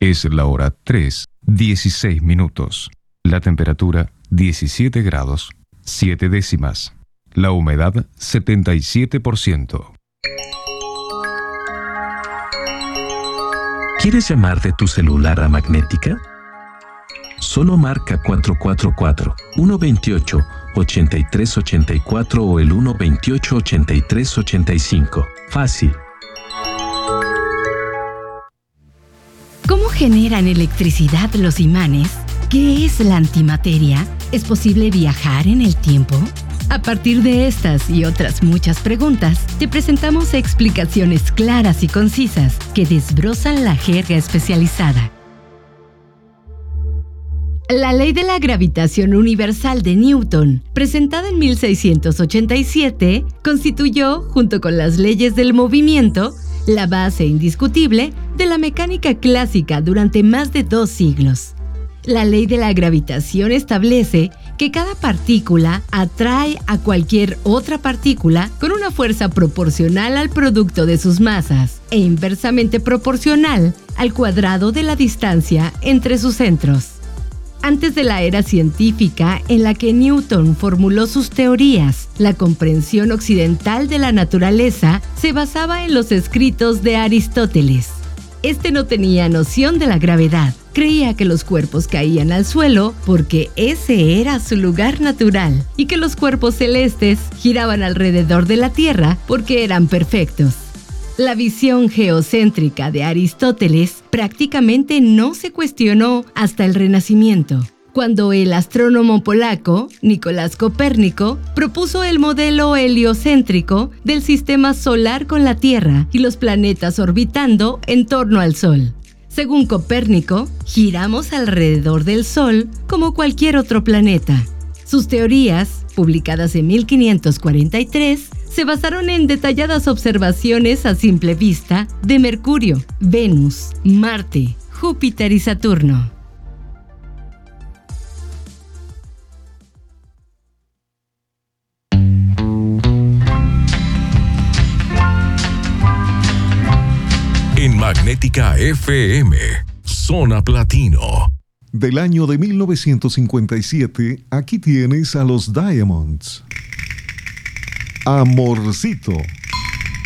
Es la hora 3:16. La temperatura 17 grados, 7 décimas. La humedad 77%. ¿Quieres llamar de tu celular a Magnética? Solo marca 444-128-8384 o el 128-8385. Fácil. ¿Cómo generan electricidad los imanes? ¿Qué es la antimateria? ¿Es posible viajar en el tiempo? A partir de estas y otras muchas preguntas, te presentamos explicaciones claras y concisas que desbrozan la jerga especializada. La ley de la gravitación universal de Newton, presentada en 1687, constituyó, junto con las leyes del movimiento, la base indiscutible de la mecánica clásica durante más de 2 siglos. La ley de la gravitación establece que cada partícula atrae a cualquier otra partícula con una fuerza proporcional al producto de sus masas e inversamente proporcional al cuadrado de la distancia entre sus centros. Antes de la era científica en la que Newton formuló sus teorías, la comprensión occidental de la naturaleza se basaba en los escritos de Aristóteles. Este no tenía noción de la gravedad. Creía que los cuerpos caían al suelo porque ese era su lugar natural y que los cuerpos celestes giraban alrededor de la Tierra porque eran perfectos. La visión geocéntrica de Aristóteles prácticamente no se cuestionó hasta el Renacimiento, cuando el astrónomo polaco Nicolás Copérnico propuso el modelo heliocéntrico del sistema solar con la Tierra y los planetas orbitando en torno al Sol. Según Copérnico, giramos alrededor del Sol como cualquier otro planeta. Sus teorías, publicadas en 1543, se basaron en detalladas observaciones a simple vista de Mercurio, Venus, Marte, Júpiter y Saturno. En Magnética FM, Zona Platino. Del año de 1957, aquí tienes a los Diamonds. Amorcito.